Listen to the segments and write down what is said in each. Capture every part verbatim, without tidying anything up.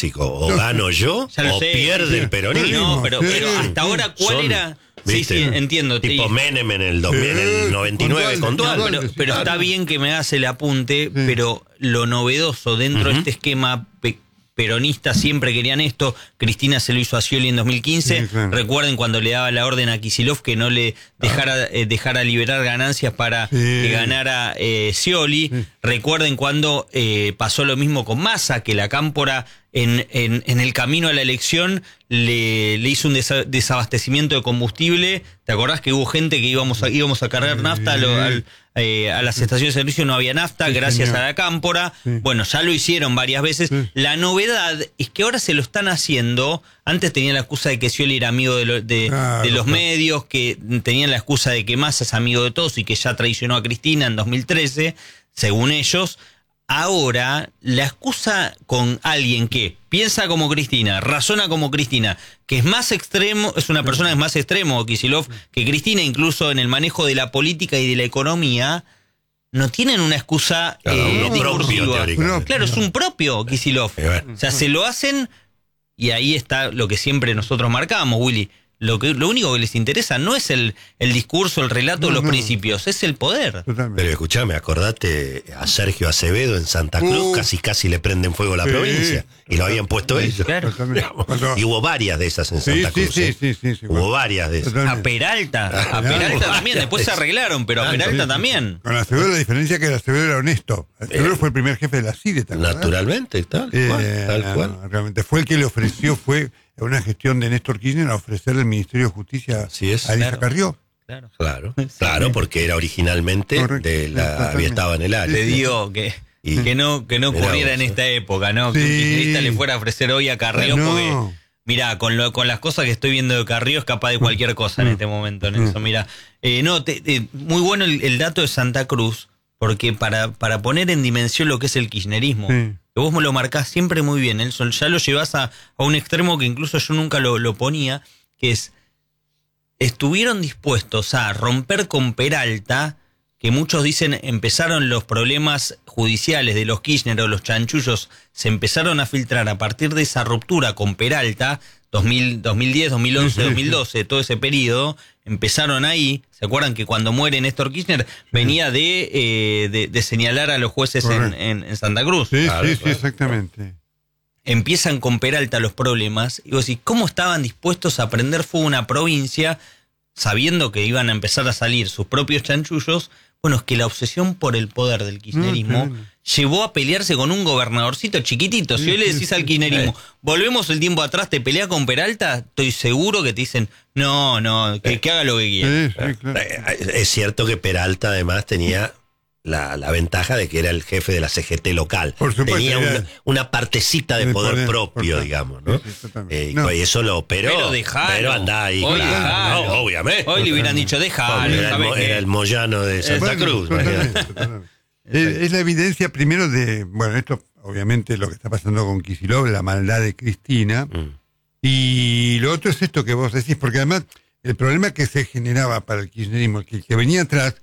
clásico, o no, gano yo o sé, pierde el peronismo. No, pero, pero hasta ahora, ¿cuál Son, era? ¿viste? Sí, sí, entiendo. Tipo sí. Menem en el, dos mil, en el noventa y nueve con Dual. Pero, pero claro. Está bien que me hagas el apunte, sí. Pero lo novedoso dentro uh-huh. de este esquema pe- peronistas siempre querían esto. Cristina se lo hizo a Scioli en dos mil quince. Sí, claro. Recuerden cuando le daba la orden a Kicillof que no le dejara, eh, dejara liberar ganancias para sí. que ganara eh, Scioli. Sí. Recuerden cuando eh, pasó lo mismo con Massa, que la Cámpora en, en, en el camino a la elección le, le hizo un desa- desabastecimiento de combustible. ¿Te acordás que hubo gente que íbamos a, íbamos a cargar nafta a, lo, al, eh, a las estaciones de servicio? No había nafta, sí, gracias señor. a la Cámpora. Sí. Bueno, ya lo hicieron varias veces. Sí. La novedad es que ahora se lo están haciendo. Antes tenían la excusa de que Scioli era amigo de, lo, de, claro, de los claro. medios, que tenían la excusa de que Massa es amigo de todos y que ya traicionó a Cristina en dos mil trece, según ellos. Ahora, la excusa con alguien que piensa como Cristina, razona como Cristina, que es más extremo, es una persona que es más extremo, Kicillof, que Cristina, incluso en el manejo de la política y de la economía, no tienen una excusa claro, eh, discursiva. Propio, claro, es un propio Kicillof. O sea, se lo hacen y ahí está lo que siempre nosotros marcamos, Willy. Lo, que, lo único que les interesa no es el, el discurso, el relato, no, los no. principios, es el poder. Totalmente. Pero escuchame, acordate a Sergio Acevedo en Santa Cruz, uh, casi casi le prenden fuego a la sí, provincia. Y lo habían puesto sí, ellos. Claro. Y hubo varias de esas en Santa sí, Cruz. Sí, ¿eh? sí, sí, sí, hubo varias de esas. Totalmente. A Peralta, a Peralta también, después se arreglaron, pero a Peralta también. Con Acevedo la diferencia es que Acevedo era honesto. Acevedo eh, fue el primer jefe de la C I D E, naturalmente, tal eh, cual. Tal no, cual. No, realmente fue el que le ofreció, fue una gestión de Néstor Kirchner a ofrecer el Ministerio de Justicia sí es, a Elisa claro. Carrió. Claro, claro, claro, porque era originalmente Correcto. de la había estado en el área. Te digo que y que no que no ocurriera en esta época, ¿no? Sí. Que un kirchnerista le fuera a ofrecer hoy a Carrió no. porque mirá, con lo, con las cosas que estoy viendo de Carrió es capaz de cualquier cosa en este momento, en eso. Mirá, eh, no, te, te, muy bueno el, el dato de Santa Cruz, porque para para poner en dimensión lo que es el kirchnerismo. Sí. Que vos me lo marcás siempre muy bien, Nelson, ya lo llevas a, a un extremo que incluso yo nunca lo, lo ponía, que es, estuvieron dispuestos a romper con Peralta, que muchos dicen empezaron los problemas judiciales de los Kirchner o los chanchullos, se empezaron a filtrar a partir de esa ruptura con Peralta, dos mil, dos mil diez, dos mil once, dos mil doce, todo ese periodo, empezaron ahí. ¿Se acuerdan que cuando muere Néstor Kirchner venía de, eh, de, de señalar a los jueces en, en, en Santa Cruz? Sí, claro, sí, claro. sí, exactamente. Empiezan con Peralta los problemas, y vos decís, ¿cómo estaban dispuestos a prender fuego una provincia sabiendo que iban a empezar a salir sus propios chanchullos? Bueno, es que la obsesión por el poder del kirchnerismo no, llevó a pelearse con un gobernadorcito chiquitito. Si hoy le decís al kirchnerismo, volvemos el tiempo atrás, te pelea con Peralta, estoy seguro que te dicen, no, no, que, que haga lo que quiera. Sí, sí, claro. Es cierto que Peralta además tenía la, la ventaja de que era el jefe de la C G T local. Por supuesto, tenía era, una, una partecita de poder, poder propio, por digamos, ¿no? Sí, sí, eh, y no. eso lo, pero, pero, dejalo, pero andá ahí. Hoy, claro, no, obviamente. Hoy le hubieran dicho, déjalo. Era, el, era el Moyano de Santa bueno, Cruz. Totalmente, totalmente. es, es la evidencia primero de, bueno, esto obviamente lo que está pasando con Kicillof, la maldad de Cristina, mm. y lo otro es esto que vos decís, porque además el problema que se generaba para el kirchnerismo, que el que venía atrás,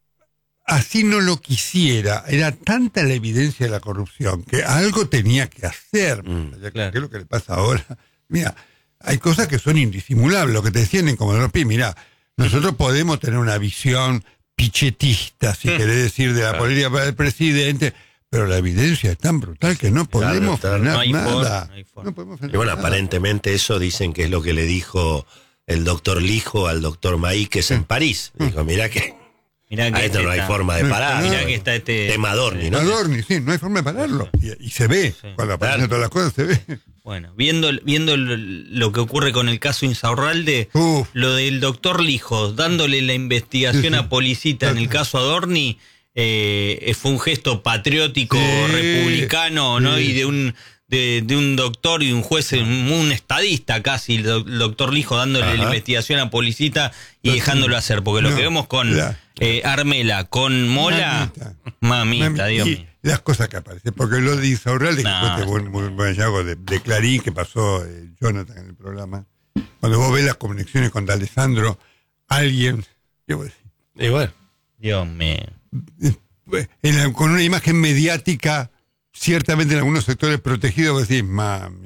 así no lo quisiera, era tanta la evidencia de la corrupción que algo tenía que hacer. Mm, claro. ¿Qué es lo que le pasa ahora? Mira, hay cosas que son indisimulables, lo que te decían en Comodoro Pi. Mira, nosotros podemos tener una visión pichetista, si mm. querés decir, de la claro. política para el presidente, pero la evidencia es tan brutal que no podemos claro, frenar no hay nada. Forma, no, hay forma. No podemos frenar y bueno, nada. Aparentemente eso dicen que es lo que le dijo el doctor Lijo al doctor Maíquez en París. Dijo, mira que Mirá que a esto no hay está, forma de parar. Mirá que está este tema Adorni, ¿no? Adorni, sí, no hay forma de pararlo. Y, y se ve, sí. cuando aparecen claro. todas las cosas, se ve. Bueno, viendo, viendo lo que ocurre con el caso Insaurralde, Uf. lo del doctor Lijos, dándole la investigación sí, sí. a Policita en el caso Adorni, eh, fue un gesto patriótico, sí. republicano, ¿no? Sí. Y de un... De, de un doctor y un juez, un, un estadista casi, el doctor Lijo dándole Ajá. la investigación a Policita y dejándolo hacer, porque no, lo que vemos con la, eh, Armela, con Mola, mamita, mamita, mamita Dios mío. Las cosas que aparecen, porque lo de Insaurralde, no. que fue este buen, buen, buen hallazgo de, de Clarín, que pasó eh, Jonathan en el programa, cuando vos ves las conexiones con D'Alessandro, alguien, ¿qué voy a decir? Igual. Dios mío. En la, con una imagen mediática ciertamente en algunos sectores protegidos, vos decís, mami.